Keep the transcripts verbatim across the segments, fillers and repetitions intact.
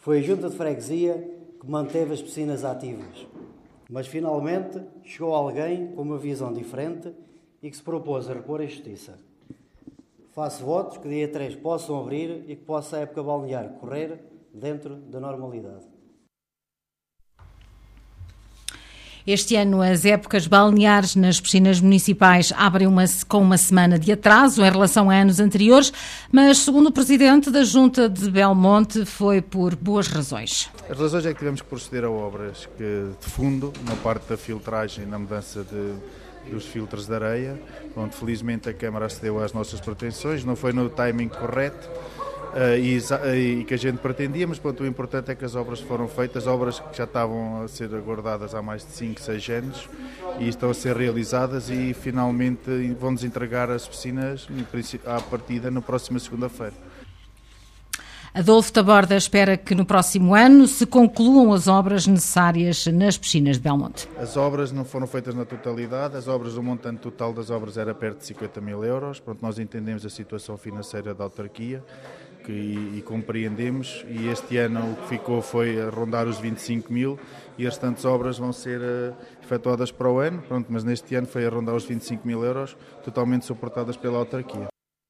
Foi a Junta de Freguesia que manteve as piscinas ativas. Mas finalmente chegou alguém com uma visão diferente e que se propôs a repor a justiça. Faço votos que dia três possam abrir e que possa a época balnear correr dentro da normalidade. Este ano, as épocas balneares nas piscinas municipais abrem uma, com uma semana de atraso em relação a anos anteriores, mas, segundo o Presidente da Junta de Belmonte, foi por boas razões. As razões é que tivemos que proceder a obras que, de fundo, na parte da filtragem e na mudança de, dos filtros de areia, onde felizmente a Câmara acedeu às nossas pretensões, não foi no timing correto, Uh, e, e que a gente pretendia, mas pronto, o importante é que as obras foram feitas, obras que já estavam a ser aguardadas há mais de cinco, seis anos e estão a ser realizadas e finalmente vão-nos entregar as piscinas à partida na próxima segunda-feira. Adolfo Taborda espera que no próximo ano se concluam as obras necessárias nas piscinas de Belmonte. As obras não foram feitas na totalidade, as obras, o montante total das obras era perto de cinquenta mil euros, pronto, nós entendemos a situação financeira da autarquia que, e, e compreendemos, e este ano o que ficou foi a rondar os vinte e cinco mil e as restantes obras vão ser uh, efetuadas para o ano, pronto, mas neste ano foi a rondar os vinte e cinco mil euros, totalmente suportadas pela autarquia.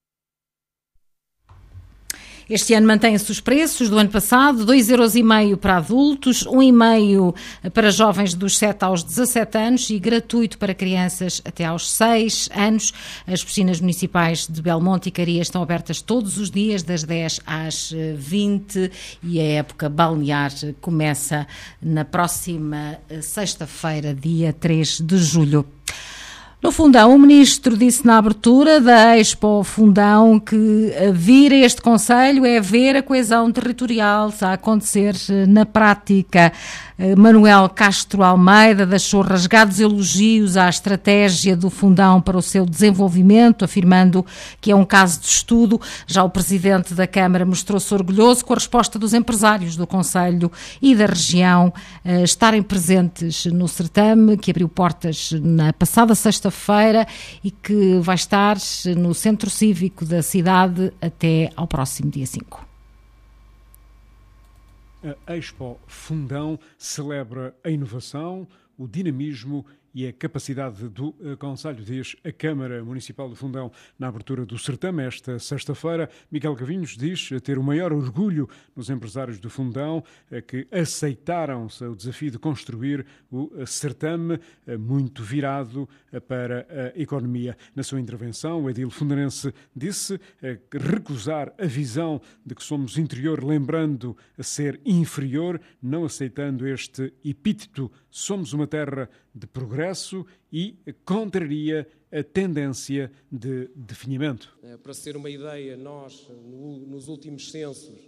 Este ano mantêm-se os preços do ano passado, dois euros e meio para adultos, um e meio para jovens dos sete aos dezassete anos e gratuito para crianças até aos seis anos. As piscinas municipais de Belmonte e Caria estão abertas todos os dias, das dez às vinte, e a época balnear começa na próxima sexta-feira, dia três de julho. No Fundão, o Ministro disse na abertura da Expo Fundão que vir a este Conselho é ver a coesão territorial a acontecer na prática. Manuel Castro Almeida deixou rasgados elogios à estratégia do Fundão para o seu desenvolvimento, afirmando que é um caso de estudo. Já o Presidente da Câmara mostrou-se orgulhoso com a resposta dos empresários do Conselho e da região uh, estarem presentes no certame, que abriu portas na passada sexta-feira e que vai estar no Centro Cívico da cidade até ao próximo dia cinco. A Expo Fundão celebra a inovação, o dinamismo e a capacidade do Conselho, diz a Câmara Municipal de Fundão na abertura do certame esta sexta-feira. Miguel Gavinhos diz ter o maior orgulho nos empresários do Fundão que aceitaram o desafio de construir o certame muito virado para a economia. Na sua intervenção, o edil fundanense disse recusar a visão de que somos interior, lembrando ser inferior, não aceitando este epíteto. Somos uma terra de progresso e contraria a tendência de definimento. Para se ter uma ideia, nós, nos últimos censos,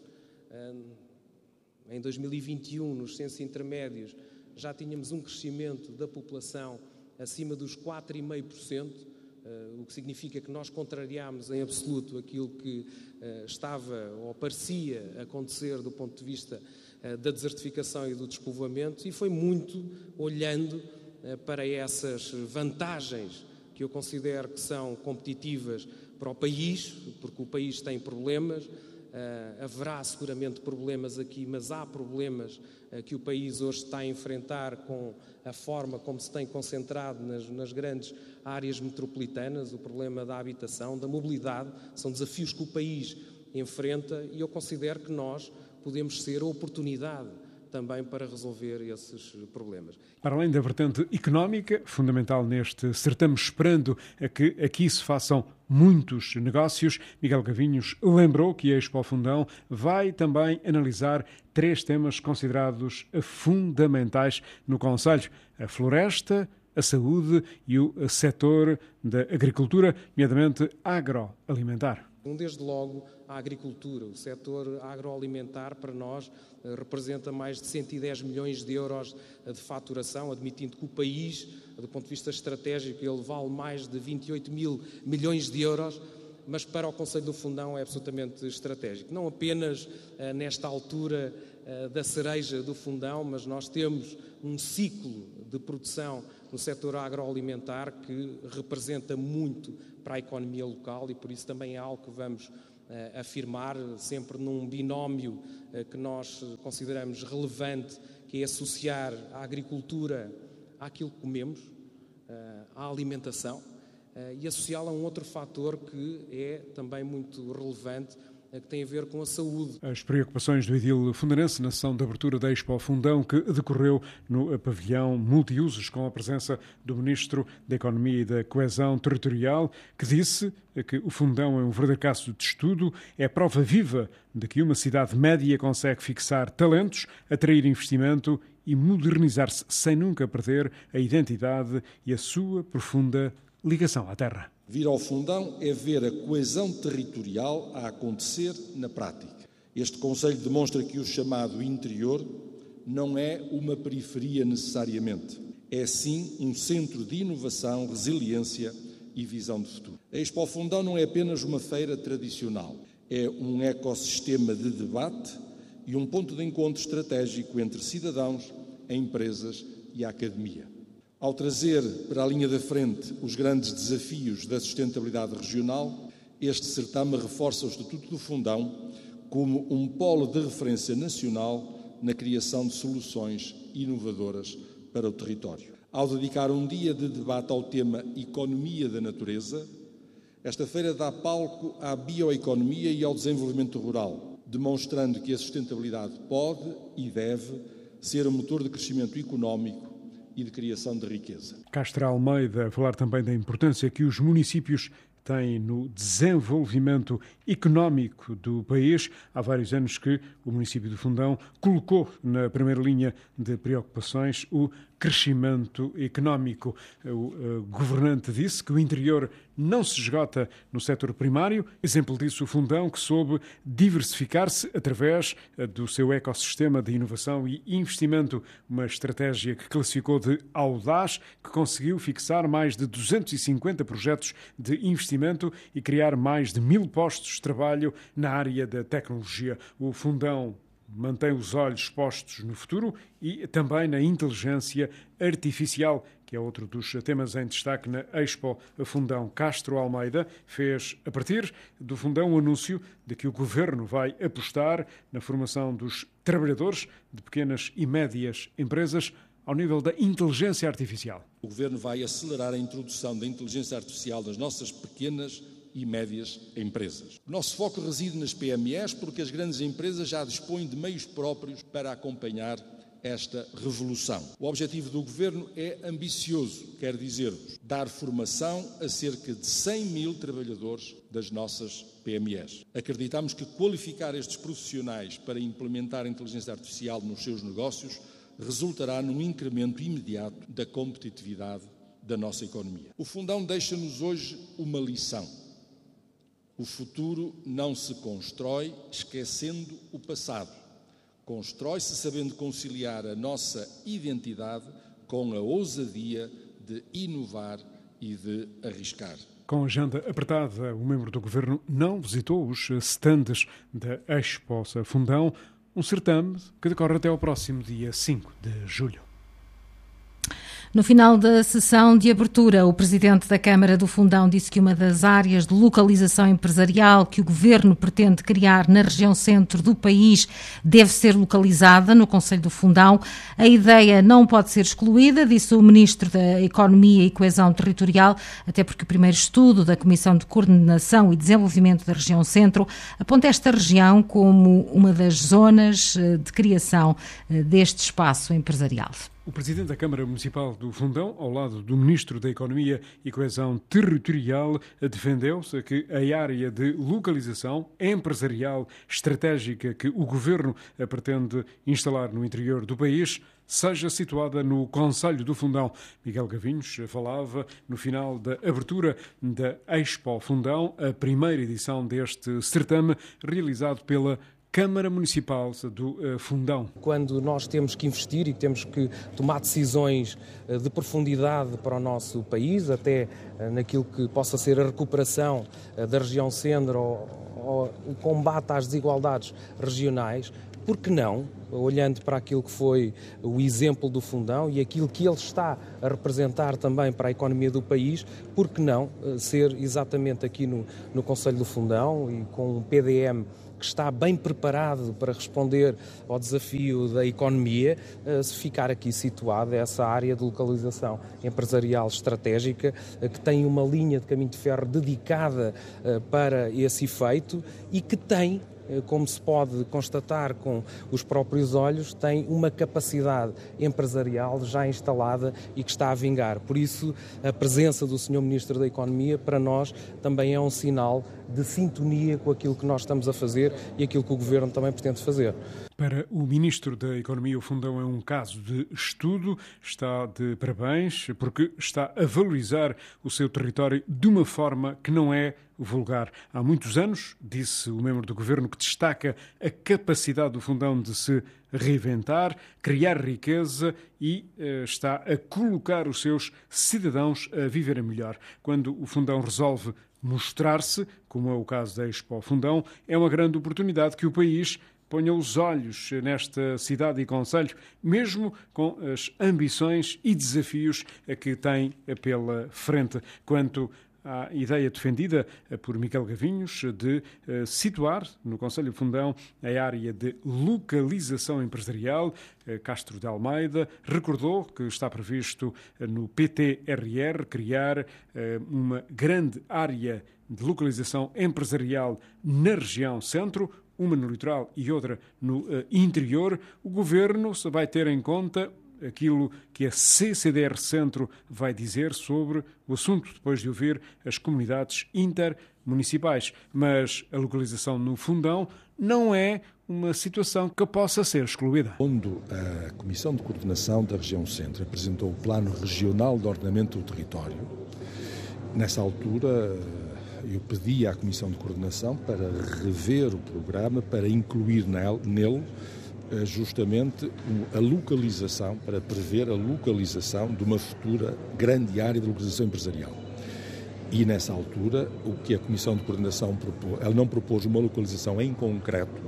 em dois mil e vinte e um, nos censos intermédios, já tínhamos um crescimento da população acima dos quatro vírgula cinco por cento, o que significa que nós contrariámos em absoluto aquilo que estava ou parecia acontecer do ponto de vista da desertificação e do despovoamento, e foi muito olhando para essas vantagens que eu considero que são competitivas para o país, porque o país tem problemas, uh, haverá seguramente problemas aqui, mas há problemas uh, que o país hoje está a enfrentar com a forma como se tem concentrado nas, nas grandes áreas metropolitanas, o problema da habitação, da mobilidade, são desafios que o país enfrenta, e eu considero que nós podemos ser a oportunidade também para resolver esses problemas. Para além da vertente económica, fundamental neste certame, esperando a que aqui se façam muitos negócios, Miguel Gavinhos lembrou que a Expo Fundão vai também analisar três temas considerados fundamentais no Conselho: a floresta, a saúde e o setor da agricultura, nomeadamente agroalimentar. Desde logo, a agricultura, o setor agroalimentar, para nós, representa mais de cento e dez milhões de euros de faturação, admitindo que o país, do ponto de vista estratégico, ele vale mais de vinte e oito mil milhões de euros, mas para o Conselho do Fundão é absolutamente estratégico. Não apenas uh, nesta altura uh, da cereja do Fundão, mas nós temos um ciclo de produção no setor agroalimentar que representa muito para a economia local, e por isso também é algo que vamos afirmar, sempre num binómio que nós consideramos relevante, que é associar a agricultura àquilo que comemos, à alimentação, e associá-la a um outro fator que é também muito relevante, que tem a ver com a saúde. As preocupações do edil fundanense na sessão de abertura da Expo Fundão, que decorreu no pavilhão multiusos, com a presença do Ministro da Economia e da Coesão Territorial, que disse que o Fundão é um verdadeiro caso de estudo, é prova viva de que uma cidade média consegue fixar talentos, atrair investimento e modernizar-se sem nunca perder a identidade e a sua profunda ligação à terra. Vir ao Fundão é ver a coesão territorial a acontecer na prática. Este concelho demonstra que o chamado interior não é uma periferia necessariamente. É sim um centro de inovação, resiliência e visão de futuro. A Expo Fundão não é apenas uma feira tradicional. É um ecossistema de debate e um ponto de encontro estratégico entre cidadãos, empresas e a academia. Ao trazer para a linha da frente os grandes desafios da sustentabilidade regional, este certame reforça o Estatuto do Fundão como um polo de referência nacional na criação de soluções inovadoras para o território. Ao dedicar um dia de debate ao tema Economia da Natureza, esta feira dá palco à bioeconomia e ao desenvolvimento rural, demonstrando que a sustentabilidade pode e deve ser um motor de crescimento económico e de criação de riqueza. Castro Almeida a falar também da importância que os municípios têm no desenvolvimento económico do país. Há vários anos que o município de Fundão colocou na primeira linha de preocupações o crescimento económico. O governante disse que o interior não se esgota no setor primário. Exemplo disso, o Fundão, que soube diversificar-se através do seu ecossistema de inovação e investimento, uma estratégia que classificou de audaz, que conseguiu fixar mais de duzentos e cinquenta projetos de investimento e criar mais de mil postos de trabalho na área da tecnologia. O Fundão mantém os olhos postos no futuro e também na inteligência artificial, que é outro dos temas em destaque na Expo Fundão. Castro Almeida fez, a partir do Fundão, o anúncio de que o Governo vai apostar na formação dos trabalhadores de pequenas e médias empresas ao nível da inteligência artificial. O Governo vai acelerar a introdução da inteligência artificial nas nossas pequenas e médias empresas. O nosso foco reside nas P M Es, porque as grandes empresas já dispõem de meios próprios para acompanhar esta revolução. O objetivo do Governo é ambicioso, quer dizer-vos, dar formação a cerca de cem mil trabalhadores das nossas P M Es. Acreditamos que qualificar estes profissionais para implementar a inteligência artificial nos seus negócios resultará num incremento imediato da competitividade da nossa economia. O Fundão deixa-nos hoje uma lição. O futuro não se constrói esquecendo o passado. Constrói-se sabendo conciliar a nossa identidade com a ousadia de inovar e de arriscar. Com a agenda apertada, o membro do Governo não visitou os stands da Expo Fundão, um certame que decorre até ao próximo dia cinco de julho. No final da sessão de abertura, o presidente da Câmara do Fundão disse que uma das áreas de localização empresarial que o Governo pretende criar na região centro do país deve ser localizada no Concelho do Fundão. A ideia não pode ser excluída, disse o Ministro da Economia e Coesão Territorial, até porque o primeiro estudo da Comissão de Coordenação e Desenvolvimento da região centro aponta esta região como uma das zonas de criação deste espaço empresarial. O presidente da Câmara Municipal do Fundão, ao lado do Ministro da Economia e Coesão Territorial, defendeu-se que a área de localização empresarial estratégica que o Governo pretende instalar no interior do país seja situada no Concelho do Fundão. Miguel Gavinhos falava no final da abertura da Expo Fundão, a primeira edição deste certame realizado pela Câmara Municipal do Fundão. Quando nós temos que investir e temos que tomar decisões de profundidade para o nosso país, até naquilo que possa ser a recuperação da região centro ou, ou o combate às desigualdades regionais, por que não, olhando para aquilo que foi o exemplo do Fundão e aquilo que ele está a representar também para a economia do país, por que não ser exatamente aqui no, no Conselho do Fundão e com um P D M que está bem preparado para responder ao desafio da economia, se ficar aqui situada essa área de localização empresarial estratégica, que tem uma linha de caminho de ferro dedicada para esse efeito e que tem, como se pode constatar com os próprios olhos, tem uma capacidade empresarial já instalada e que está a vingar. Por isso, a presença do senhor Ministro da Economia, para nós, também é um sinal de sintonia com aquilo que nós estamos a fazer e aquilo que o Governo também pretende fazer. Para o Ministro da Economia, o Fundão é um caso de estudo, está de parabéns, porque está a valorizar o seu território de uma forma que não é vulgar. Há muitos anos, disse o membro do Governo, que destaca a capacidade do Fundão de se reinventar, criar riqueza e eh, está a colocar os seus cidadãos a viverem melhor. Quando o Fundão resolve mostrar-se, como é o caso da Expo Fundão, é uma grande oportunidade que o país ponha os olhos nesta cidade e concelho, mesmo com as ambições e desafios que tem pela frente. Quanto à ideia defendida por Miguel Gavinhos de uh, situar no Conselho Fundão a área de localização empresarial, uh, Castro de Almeida recordou que está previsto uh, no P T R R criar uh, uma grande área de localização empresarial na região centro, uma no litoral e outra no uh, interior. O Governo vai ter em conta aquilo que a C C D R Centro vai dizer sobre o assunto, depois de ouvir as comunidades intermunicipais. Mas a localização no Fundão não é uma situação que possa ser excluída. Quando a Comissão de Coordenação da Região Centro apresentou o Plano Regional de Ordenamento do Território, nessa altura eu pedi à Comissão de Coordenação para rever o programa, para incluir nele justamente a localização, para prever a localização de uma futura grande área de localização empresarial. E nessa altura, o que a Comissão de Coordenação propôs, ela não propôs uma localização em concreto,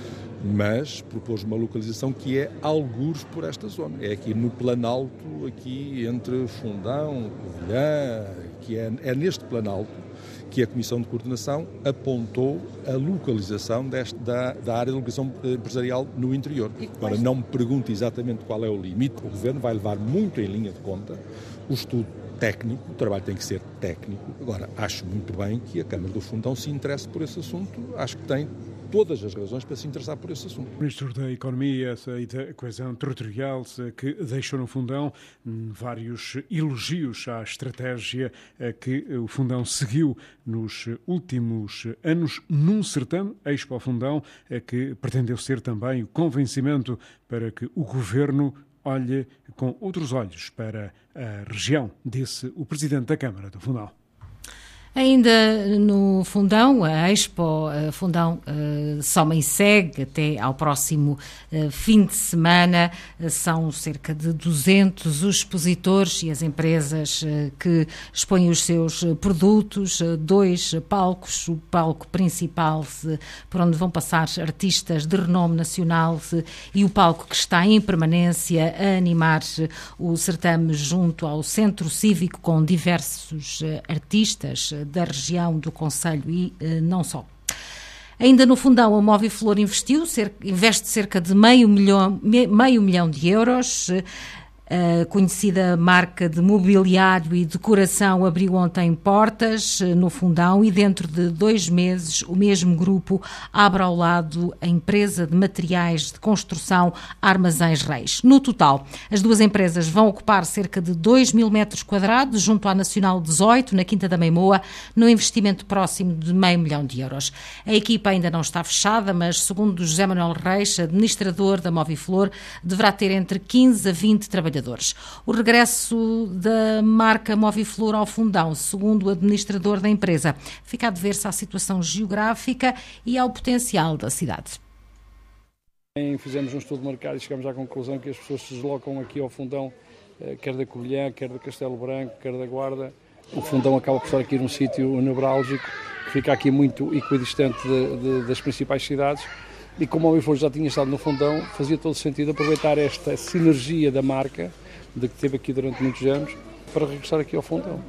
mas propôs uma localização que é algures por esta zona. É aqui no Planalto, aqui entre Fundão, Covilhã, que é, é neste Planalto que a Comissão de Coordenação apontou a localização deste, da, da área de localização empresarial no interior. Agora, não me pergunte exatamente qual é o limite. O Governo vai levar muito em linha de conta o estudo técnico, o trabalho tem que ser técnico. Agora, acho muito bem que a Câmara do Fundão se interesse por esse assunto. Acho que tem todas as razões para se interessar por esse assunto. O Ministro da Economia e da Coesão Territorial, que deixou no Fundão vários elogios à estratégia que o Fundão seguiu nos últimos anos num certame, Expo Fundão, que pretendeu ser também o convencimento para que o Governo olhe com outros olhos para a região, disse o Presidente da Câmara do Fundão. Ainda no Fundão, a Expo Fundão uh, soma e segue até ao próximo uh, fim de semana. Uh, são cerca de duzentos os expositores e as empresas uh, que expõem os seus produtos. Uh, dois palcos, o palco principal uh, por onde vão passar artistas de renome nacional uh, e o palco que está em permanência a animar uh, o certame junto ao Centro Cívico com diversos uh, artistas uh, da região, do concelho e uh, não só. Ainda no Fundão, a Moviflor investiu, cer- investe cerca de meio milhão, me, meio milhão de euros. Uh, A conhecida marca de mobiliário e decoração abriu ontem portas no Fundão e dentro de dois meses o mesmo grupo abre ao lado a empresa de materiais de construção Armazéns Reis. No total, as duas empresas vão ocupar cerca de dois mil metros quadrados junto à Nacional dezoito, na Quinta da Meimoa, no investimento próximo de meio milhão de euros. A equipa ainda não está fechada, mas segundo José Manuel Reis, administrador da Moviflor, deverá ter entre quinze a vinte trabalhadores. O regresso da marca Moviflor ao Fundão, segundo o administrador da empresa, fica a dever-se à situação geográfica e ao potencial da cidade. Fizemos um estudo de mercado e chegamos à conclusão que as pessoas se deslocam aqui ao Fundão, quer da Covilhã, quer da Castelo Branco, quer da Guarda. O Fundão acaba por estar aqui num sítio nevrálgico, que fica aqui muito equidistante de, de, das principais cidades. E como a Móvil já tinha estado no Fundão, fazia todo sentido aproveitar esta sinergia da marca, de que teve aqui durante muitos anos, para regressar aqui ao Fundão.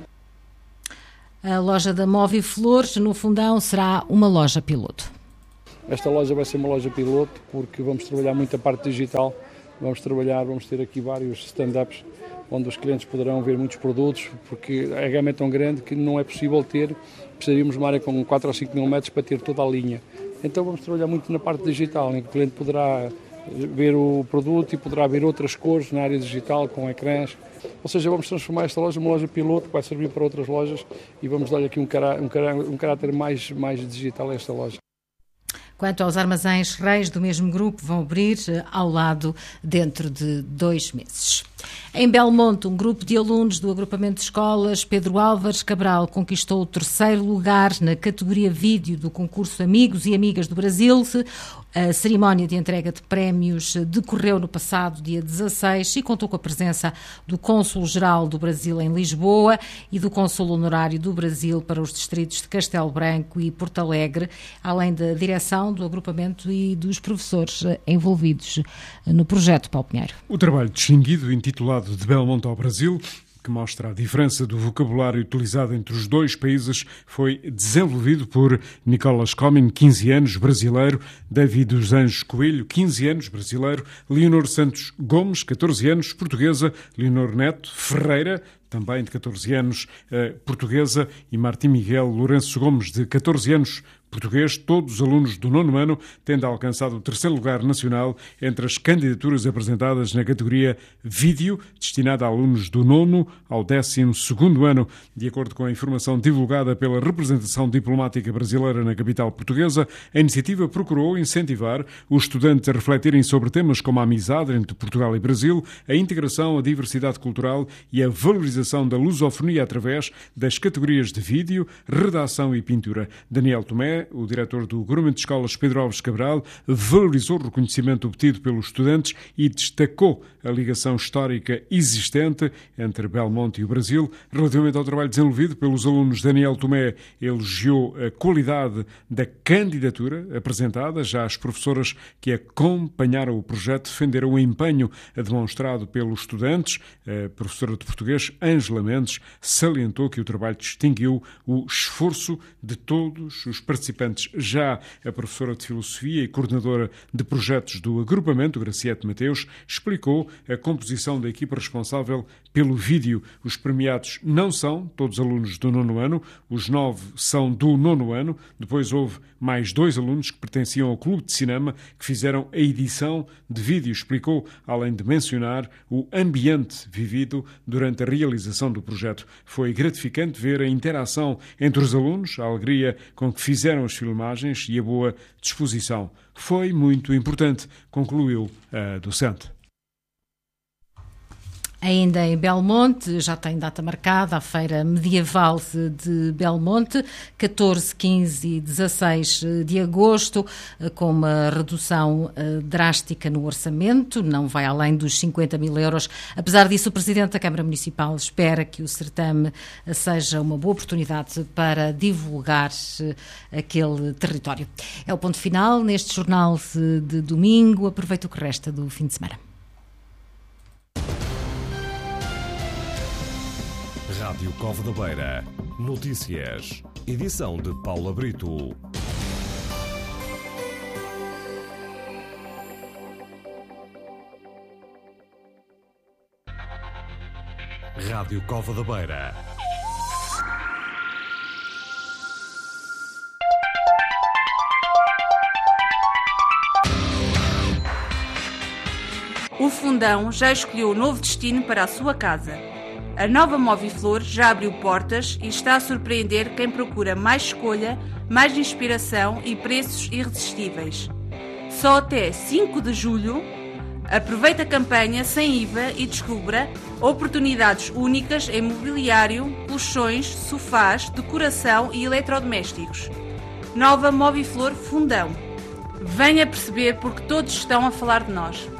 A loja da Móvil Flores no Fundão será uma loja piloto. Esta loja vai ser uma loja piloto porque vamos trabalhar muito a parte digital, vamos trabalhar, vamos ter aqui vários stand-ups onde os clientes poderão ver muitos produtos, porque a gama é tão grande que não é possível ter, precisaríamos de uma área com quatro ou cinco mil metros para ter toda a linha. Então vamos trabalhar muito na parte digital, em que o cliente poderá ver o produto e poderá ver outras cores na área digital, com ecrãs. Ou seja, vamos transformar esta loja numa loja piloto que vai servir para outras lojas e vamos dar-lhe aqui um, cará um, cará um caráter mais, mais digital a esta loja. Quanto aos armazéns Reis do mesmo grupo, vão abrir ao lado dentro de dois meses. Em Belmonte, um grupo de alunos do agrupamento de escolas Pedro Álvares Cabral conquistou o terceiro lugar na categoria vídeo do concurso Amigos e Amigas do Brasil. A cerimónia de entrega de prémios decorreu no passado dia dezasseis e contou com a presença do Cônsul-Geral do Brasil em Lisboa e do Cônsul Honorário do Brasil para os distritos de Castelo Branco e Porto Alegre, além da direção do agrupamento e dos professores envolvidos no projeto. Paulo Pinheiro. O trabalho distinguido, intitulado De Belmonte ao Brasil, que mostra a diferença do vocabulário utilizado entre os dois países, foi desenvolvido por Nicolas Comyn, quinze anos, brasileiro, David dos Anjos Coelho, quinze anos, brasileiro, Leonor Santos Gomes, catorze anos, portuguesa, Leonor Neto Ferreira, também de catorze anos, eh, portuguesa, e Martim Miguel Lourenço Gomes, de catorze anos, português. Todos os alunos do nono ano tendo alcançado o terceiro lugar nacional entre as candidaturas apresentadas na categoria Vídeo, destinada a alunos do nono ao décimo segundo ano. De acordo com a informação divulgada pela representação diplomática brasileira na capital portuguesa, a iniciativa procurou incentivar os estudantes a refletirem sobre temas como a amizade entre Portugal e Brasil, a integração, a diversidade cultural e a valorização da lusofonia através das categorias de vídeo, redação e pintura. Daniel Tomé, o diretor do Agrupamento de Escolas Pedro Álvares Cabral, valorizou o reconhecimento obtido pelos estudantes e destacou a ligação histórica existente entre Belmonte e o Brasil. Relativamente ao trabalho desenvolvido pelos alunos, Daniel Tomé elogiou a qualidade da candidatura apresentada. Já as professoras que acompanharam o projeto defenderam o empenho demonstrado pelos estudantes. A professora de português, Ângela Mendes, salientou que o trabalho distinguiu o esforço de todos os participantes. Já a professora de Filosofia e coordenadora de projetos do agrupamento, Graciete Mateus, explicou a composição da equipa responsável pelo vídeo. Os premiados não são todos alunos do nono ano, os nove são do nono ano. Depois houve mais dois alunos que pertenciam ao Clube de Cinema que fizeram a edição de vídeo. Explicou, além de mencionar o ambiente vivido durante a realização do projeto. Foi gratificante ver a interação entre os alunos, a alegria com que fizeram as filmagens e a boa disposição. Foi muito importante, concluiu a docente. Ainda em Belmonte, já tem data marcada a Feira Medieval de Belmonte, catorze, quinze e dezasseis de agosto, com uma redução drástica no orçamento, não vai além dos cinquenta mil euros. Apesar disso, o Presidente da Câmara Municipal espera que o certame seja uma boa oportunidade para divulgar aquele território. É o ponto final neste jornal de domingo. Aproveita o que resta do fim de semana. Rádio Cova da Beira. Notícias. Edição de Paula Brito. Rádio Cova da Beira. O Fundão já escolheu o novo destino para a sua casa. A nova Móvil Flores já abriu portas e está a surpreender quem procura mais escolha, mais inspiração e preços irresistíveis. Só até cinco de julho, aproveite a campanha sem I V A e descubra oportunidades únicas em mobiliário, colchões, sofás, decoração e eletrodomésticos. Nova Móvil Flor Fundão. Venha perceber porque todos estão a falar de nós.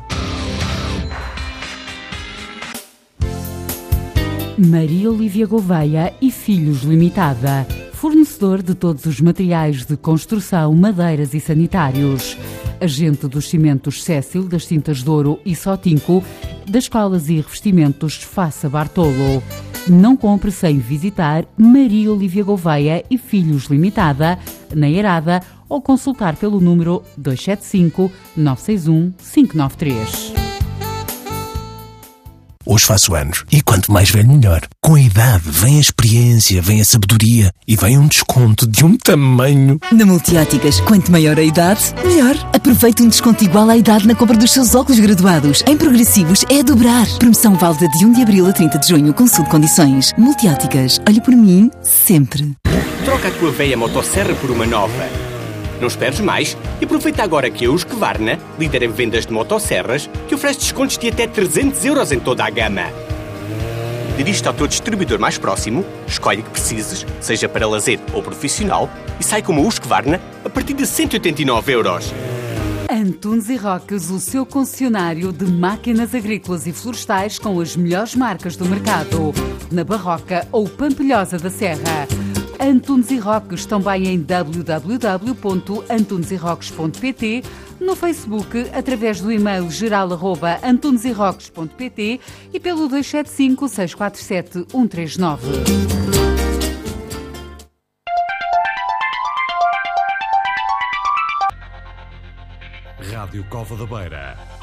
Maria Olívia Gouveia e Filhos Limitada, fornecedor de todos os materiais de construção, madeiras e sanitários. agente dos cimentos Cécil, das tintas Douro e Sotinco, das escolas e revestimentos Faça Bartolo. Não compre sem visitar Maria Olívia Gouveia e Filhos Limitada, na Eirada, ou consultar pelo número dois sete cinco, nove seis um, cinco nove três. Hoje faço anos e quanto mais velho melhor. Com a idade vem a experiência, vem a sabedoria e vem um desconto de um tamanho. Na Multióticas, quanto maior a idade, melhor. Aproveite um desconto igual à idade na compra dos seus óculos graduados. Em progressivos é a dobrar. Promoção válida de um de abril a trinta de junho, consulte condições. Multióticas, olhe por mim sempre. Troca a tua velha motosserra por uma nova. Não esperes mais e aproveita agora que a Husqvarna, líder em vendas de motosserras, que oferece descontos de até trezentos euros em toda a gama. Dirige-te ao teu distribuidor mais próximo, escolhe o que precises, seja para lazer ou profissional, e sai com uma Husqvarna a partir de cento e oitenta e nove euros. Antunes e Roques, o seu concessionário de máquinas agrícolas e florestais com as melhores marcas do mercado. Na Barroca ou Pampilhosa da Serra. Antunes e Roques também em w w w ponto antunes e roques ponto p t, no Facebook através do e-mail geral arroba antunes e roques ponto p t e pelo dois sete cinco, seis quatro sete, um três nove. Rádio Cova da Beira.